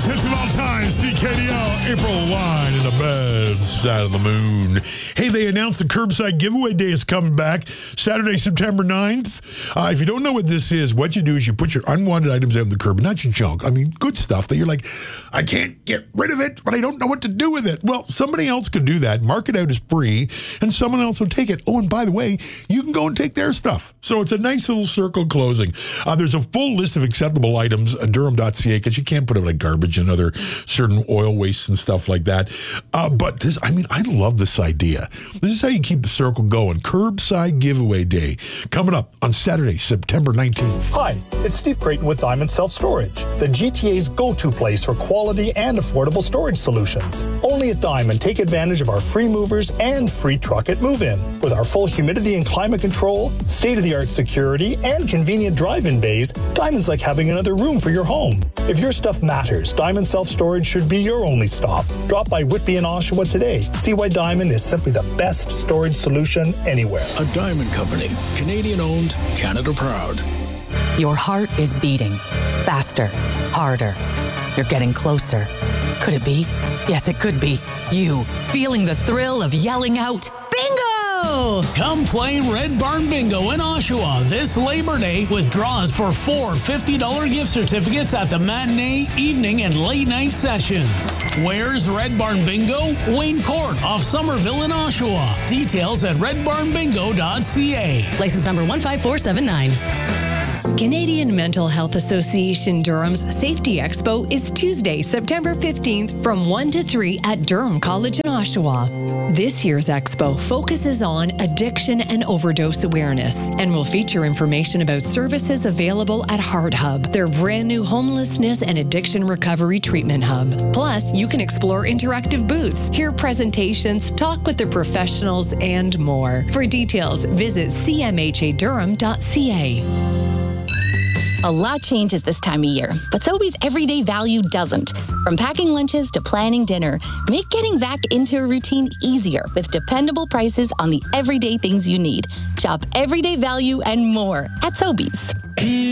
Biggest hits of all time, CKDL, April Line in the bad side of the moon. Hey, they announced the curbside giveaway day is coming back Saturday, September 9th. If you don't know what this is, what you do is you put your unwanted items out on the curb, not your junk. I mean, good stuff that you're like, I can't get rid of it, but I don't know what to do with it. Well, somebody else could do that, mark it out as free, and someone else will take it. Oh, and by the way, you can go and take their stuff. So it's a nice little circle closing. There's a full list of acceptable items at Durham.ca, because you can't put it like garbage and other certain oil wastes and stuff like that. But this, I mean, I love this idea. This is how you keep the circle going. Curbside giveaway day coming up on Saturday, September 19th. Hi, it's Steve Creighton with Diamond Self-Storage, the GTA's go-to place for quality and affordable storage solutions. Only at Diamond, take advantage of our free movers and free truck at move-in. With our full humidity and climate control, state-of-the-art security, and convenient drive-in bays, Diamond's like having another room for your home. If your stuff matters, Diamond Self-Storage should be your only stop. Drop by Whitby and Oshawa today. See why Diamond is simply the best storage solution anywhere. A Diamond Company, Canadian-owned, Canada proud. Your heart is beating faster, harder. You're getting closer. Could it be? Yes, it could be. You, feeling the thrill of yelling out, bingo! Come play Red Barn Bingo in Oshawa this Labor Day with draws for 4 $50 gift certificates at the matinee, evening, and late night sessions. Where's Red Barn Bingo? Wayne Court off Somerville in Oshawa. Details at redbarnbingo.ca. License number 15479. Canadian Mental Health Association Durham's Safety Expo is Tuesday, September 15th from 1 to 3 at Durham College in Oshawa. This year's expo focuses on addiction and overdose awareness and will feature information about services available at Heart Hub, their brand new homelessness and addiction recovery treatment hub. Plus, you can explore interactive booths, hear presentations, talk with the professionals, and more. For details, visit cmhadurham.ca. A lot changes this time of year, but Sobeys everyday value doesn't. From packing lunches to planning dinner, make getting back into a routine easier with dependable prices on the everyday things you need. Shop everyday value and more at Sobeys.